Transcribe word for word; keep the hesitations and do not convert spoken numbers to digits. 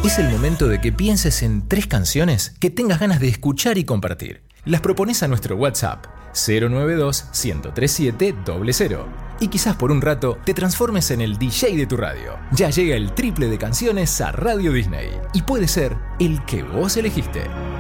Es el momento de que pienses en tres canciones que tengas ganas de escuchar y compartir. Las propones a nuestro WhatsApp cero nueve dos, uno cero tres siete, cero cero y quizás por un rato te transformes en el D J de tu radio. Ya llega el triple de canciones a Radio Disney y puede ser el que vos elegiste.